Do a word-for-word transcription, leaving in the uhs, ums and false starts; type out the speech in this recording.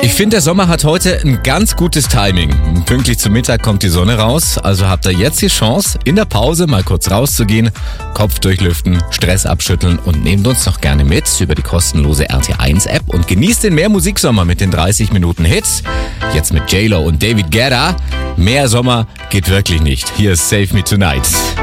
Ich finde, der Sommer hat heute ein ganz gutes Timing. Pünktlich zum Mittag kommt die Sonne raus, also habt ihr jetzt die Chance, in der Pause mal kurz rauszugehen, Kopf durchlüften, Stress abschütteln und nehmt uns noch gerne mit über die kostenlose R T eins App und genießt den Mehr-Musiksommer mit den dreißig Minuten Hits. Jetzt mit J-Lo und David Guetta. Mehr Sommer geht wirklich nicht. Hier ist Save Me Tonight.